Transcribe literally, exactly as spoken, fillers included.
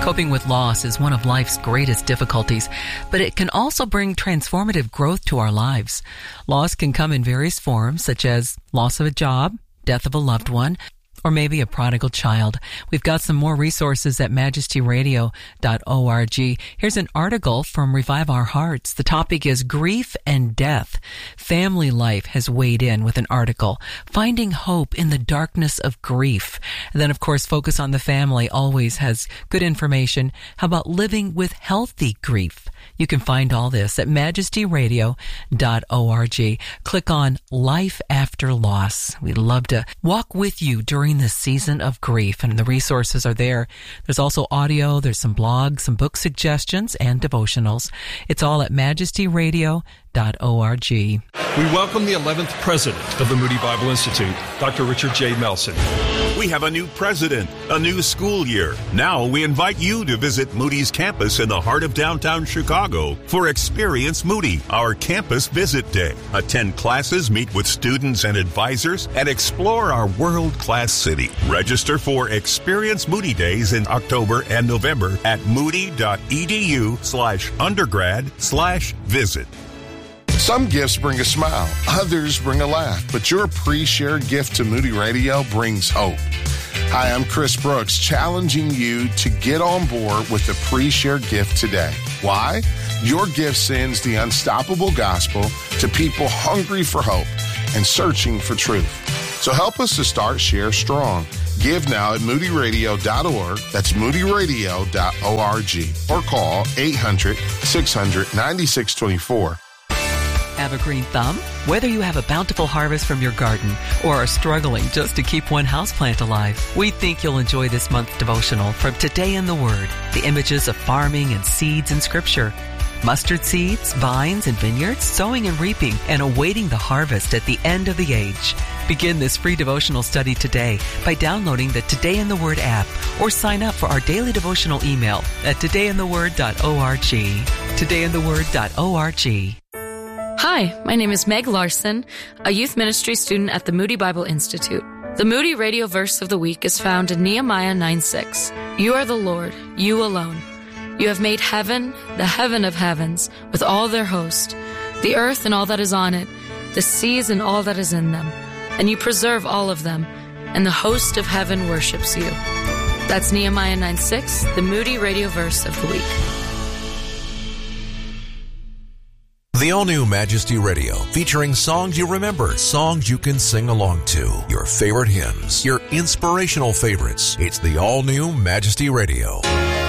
Coping with loss is one of life's greatest difficulties, but it can also bring transformative growth to our lives. Loss can come in various forms, such as loss of a job, death of a loved one, or maybe a prodigal child. We've got some more resources at majesty radio dot org. Here's an article from Revive Our Hearts. The topic is Grief and Death. Family Life has weighed in with an article, Finding Hope in the Darkness of Grief. And then, of course, Focus on the Family always has good information. How about living with healthy grief? You can find all this at majesty radio dot org. Click on Life After Loss. We'd love to walk with you during this season of grief, and the resources are there. There's also audio, there's some blogs, some book suggestions, and devotionals. It's all at majesty radio dot org. We welcome the eleventh president of the Moody Bible Institute, Doctor Richard J. Melson. We have a new president, a new school year. Now we invite you to visit Moody's campus in the heart of downtown Chicago for Experience Moody, our campus visit day. Attend classes, meet with students and advisors, and explore our world-class city. Register for Experience Moody Days in October and November at moody.edu slash undergrad slash visit. Some gifts bring a smile, others bring a laugh, but your pre-shared gift to Moody Radio brings hope. Hi, I'm Chris Brooks, challenging you to get on board with the pre-shared gift today. Why? Your gift sends the unstoppable gospel to people hungry for hope and searching for truth. So help us to start Share Strong. Give now at moody radio dot org. That's moody radio dot org. Or call eight hundred, six hundred, ninety-six twenty-four. Have a green thumb? Whether you have a bountiful harvest from your garden or are struggling just to keep one houseplant alive, we think you'll enjoy this month's devotional from Today in the Word, the images of farming and seeds in Scripture. Mustard seeds, vines, and vineyards, sowing and reaping, and awaiting the harvest at the end of the age. Begin this free devotional study today by downloading the Today in the Word app or sign up for our daily devotional email at today in the word dot org. today in the word dot org. Hi, my name is Meg Larson, a youth ministry student at the Moody Bible Institute. The Moody Radio verse of the week is found in Nehemiah nine six. You are the Lord, you alone. You have made heaven, the heaven of heavens, with all their host, the earth and all that is on it, the seas and all that is in them, and you preserve all of them, and the host of heaven worships you. That's Nehemiah nine six, the Moody Radio verse of the week. The all-new Majesty Radio, featuring songs you remember, songs you can sing along to, your favorite hymns, your inspirational favorites. It's the all-new Majesty Radio.